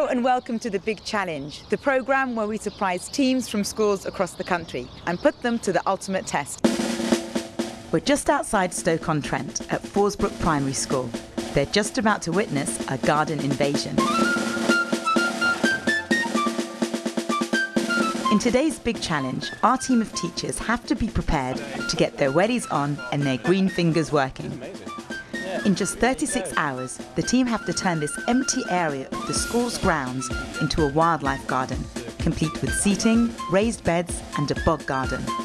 Hello and welcome to The Big Challenge, the programme where we surprise teams from schools across the country and put them to the ultimate test. We're just outside Stoke-on-Trent at Forsbrook Primary School. They're just about to witness a garden invasion. In today's Big Challenge, our team of teachers have to be prepared to get their wellies on and their green fingers working. In just 36 hours, the team have to turn this empty area of the school's grounds into a wildlife garden, complete with seating, raised beds and a bog garden.